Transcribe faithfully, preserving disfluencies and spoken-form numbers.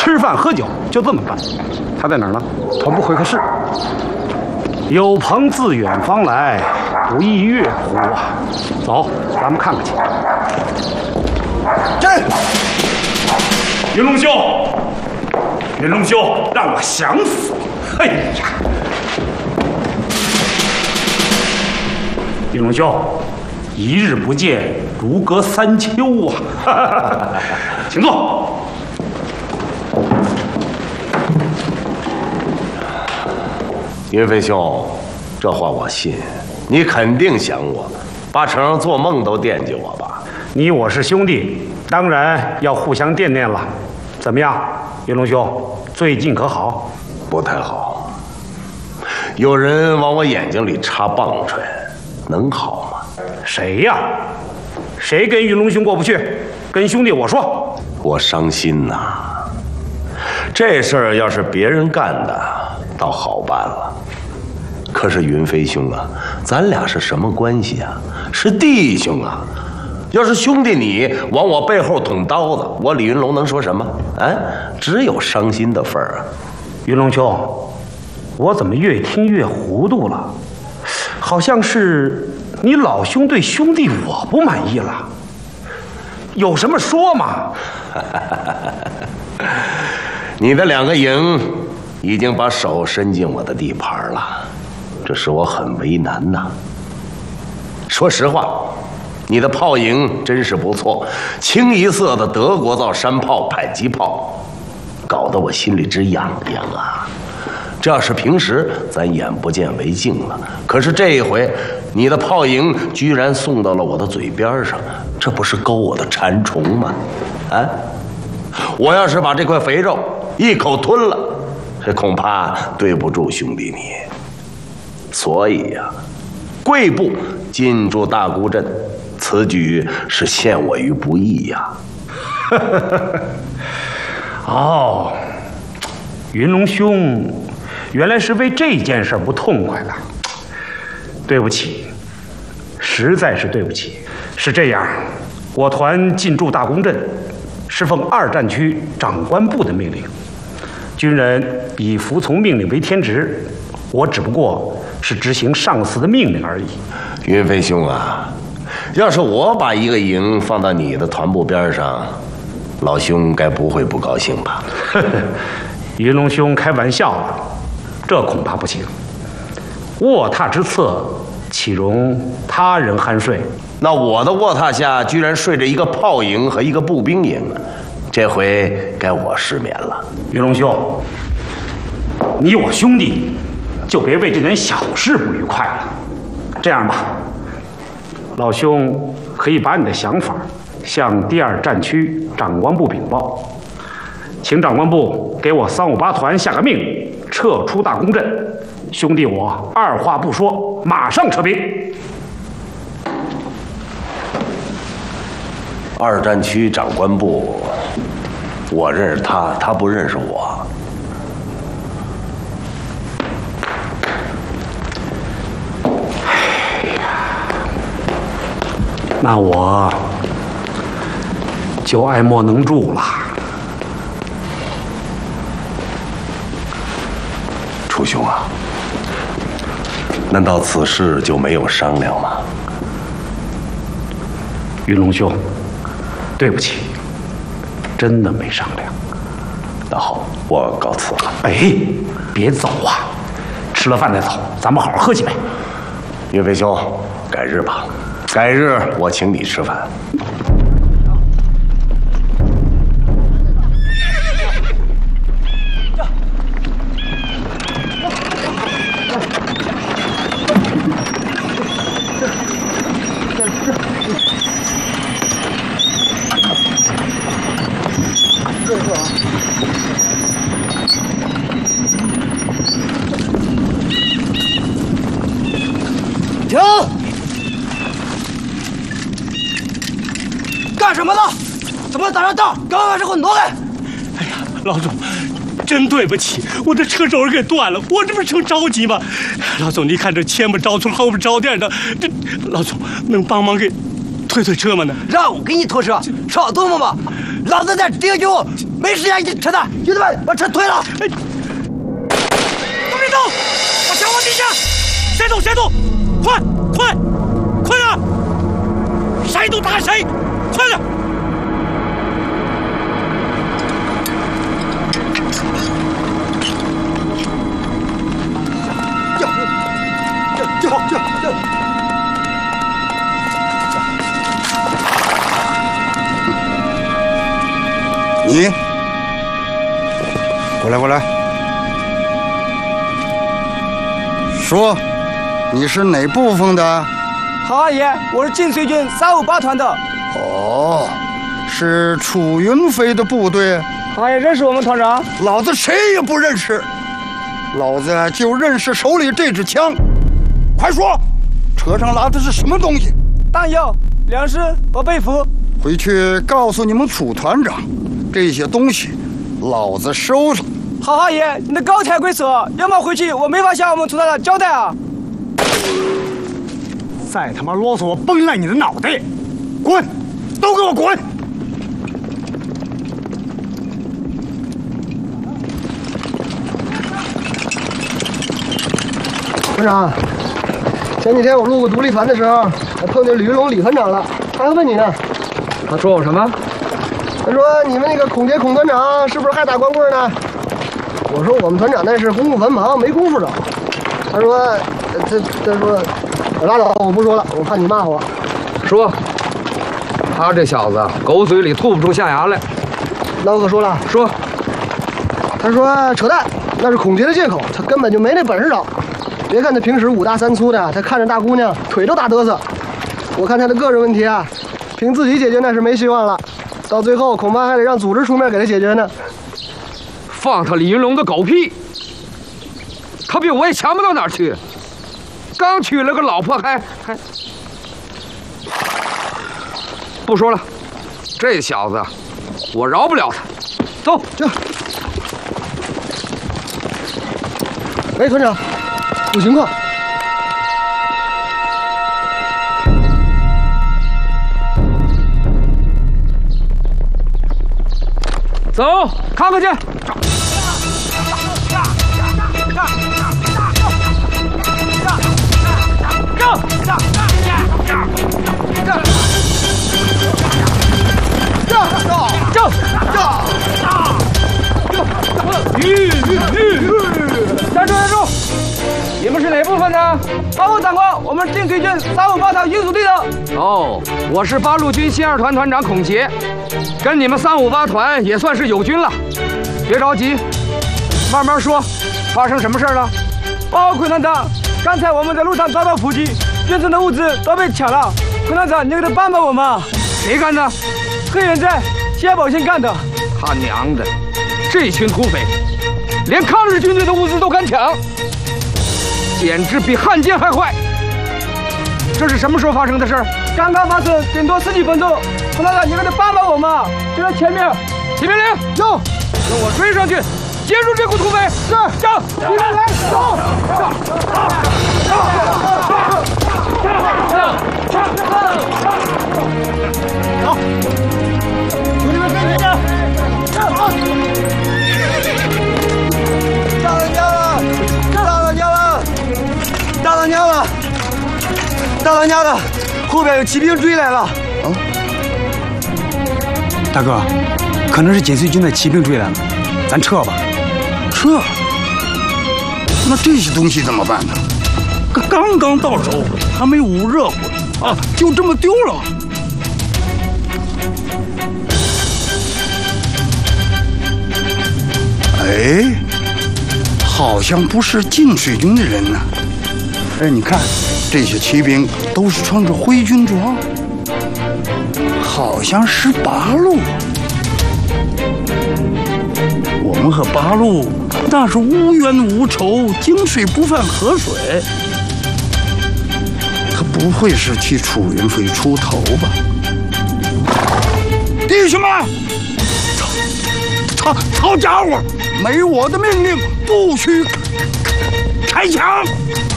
吃饭喝酒就这么办。他在哪儿呢？团部会客室。有朋自远方来，不亦乐乎啊！走，咱们看看去。 这云龙兄，云龙兄，让我想死！哎呀，云龙兄，一日不见，如隔三秋啊！请坐。 云飞兄，这话我信，你肯定想我，八成做梦都惦记我吧？ 你我是兄弟，当然要互相惦念了。怎么样，云龙兄，最近可好？ 不太好，有人往我眼睛里插棒槌，能好吗？ 谁呀？谁跟云龙兄过不去？跟兄弟我说。 我伤心呐，这事儿要是别人干的，倒好办了。可是云飞兄啊，咱俩是什么关系啊？是弟兄啊！要是兄弟你往我背后捅刀子，我李云龙能说什么？啊，只有伤心的份儿啊！ 云龙兄，我怎么越听越糊涂了？好像是你老兄对兄弟我不满意了。有什么说嘛？ 你的两个营已经把手伸进我的地盘了。这使我很为难呐。说实话，你的炮营真是不错，清一色的德国造山炮、迫击炮，搞得我心里直痒痒啊。这要是平时，咱眼不见为净了。可是这一回，你的炮营居然送到了我的嘴边上，这不是勾我的馋虫吗？啊！我要是把这块肥肉一口吞了，这恐怕对不住兄弟你。所以呀、啊，贵部进驻大沽镇，此举是陷我于不义呀、 啊。哦，云龙兄，原来是为这件事不痛快了。对不起，实在是对不起。是这样，我团进驻大沽镇，是奉二战区长官部的命令，军人以服从命令为天职，我只不过是执行上司的命令而已。 云飞兄啊，要是我把一个营放到你的团部边上，老兄该不会不高兴吧？ 云龙兄开玩笑了，这恐怕不行。卧榻之侧，岂容他人酣睡？ 那我的卧榻下居然睡着一个炮营和一个步兵营，这回该我失眠了。 云龙兄，你我兄弟，就别为这点小事不愉快了。这样吧，老兄可以把你的想法向第二战区长官部禀报，请长官部给我三五八团下个命令，撤出大沽镇。兄弟我二话不说，马上撤兵。 二战区长官部，我认识他，他不认识我。 哎呀，那我就爱莫能助了。 楚兄啊，难道此事就没有商量吗？ 云龙兄，对不起，真的没商量。 那好，我告辞了。 哎，别走啊，吃了饭再走，咱们好好喝几杯。 云飞兄，改日吧，改日我请你吃饭。 停！干什么呢？怎么打上道？刚刚是给我挪开！ 哎呀，老总，真对不起，我这车轴给断了，我这不是正着急吗？老总，你看这前不着村后不着店的，这老总能帮忙给推推车吗？呢？ 让我给你拖车，少动么吧？老子在顶酒，没时间你扯淡。兄弟们，把车推了！ 哎，往里走，把枪往地下，谁动谁动，快快快点！谁动打谁，快点！ 就就就就。 你过来，过来，说，你是哪部分的？ 好阿爷，我是晋绥军三五八团的。 哦，是楚云飞的部队。 好阿爷认识我们团长？ 老子谁也不认识，老子就认识手里这支枪。快说，车上拉的是什么东西？ 弹药、粮食和被服。 回去告诉你们楚团长，这些东西老子收了。 好阿爷，你的高抬贵手，要么回去我没法向我们楚团长交代啊！ 再他妈啰嗦，我崩烂你的脑袋！滚，都给我滚！ 团长，前几天我路过独立团的时候，还碰见吕云龙李团长了，他还问你呢。他说我什么？他说你们那个孔杰孔团长是不是还打光棍呢？我说我们团长那是公务繁忙，没工夫找。他说，他他说，拉倒，我不说了，我怕你骂我。 说，他这小子狗嘴里吐不出象牙来。 老可说了， 说， 他说扯淡，那是孔杰的借口，他根本就没那本事找。别看他平时五大三粗的，他看着大姑娘腿都打嘚瑟。我看他的个人问题啊，凭自己解决那是没希望了，到最后恐怕还得让组织出面给他解决呢。 放他李云龙的狗屁！他比我也强不到哪儿去，刚娶了个老婆还还……不说了，这小子我饶不了他。走， 这。哎，团长，有情况。 走，看看去。 站住！站住！你们是哪部分的？报告长官，我们是晋绥军三五八团英属地的。 哦，我是八路军新二团团长孔杰，跟你们三五八团也算是友军了。别着急，慢慢说，发生什么事了？ 报告孔团长，刚才我们在路上抓到伏击，运送的物资都被抢了。孔团长，你给他帮帮我们。 谁干的？ 黑人在谢宝庆干的。 他娘的，这群土匪，连抗日军队的物资都敢抢，简直比汉奸还坏。这是什么时候发生的事儿？ 刚刚发生，顶多十几分钟。孔团长，你给他帮帮我们，就在前面。 起命令， 走， 跟我追上去，截住这股土匪。 是，上，你们来，走，走，兄弟们跟着呢。大老娘了！大老娘了！大老娘了！大老娘了！后边有骑兵追来了！啊！ 大哥，可能是晋绥军的骑兵追来了，咱撤吧。 撤？那这些东西怎么办呢？ 刚刚到手，还没捂热乎啊，就这么丢了。 哎，好像不是晋绥军的人呢。哎，你看，这些骑兵都是穿着灰军装，好像是八路。 我们和八路那是无冤无仇，井水不犯河水。 他不会是替楚云飞出头吧？弟兄们， 好好家伙， 没我的命令不许开枪！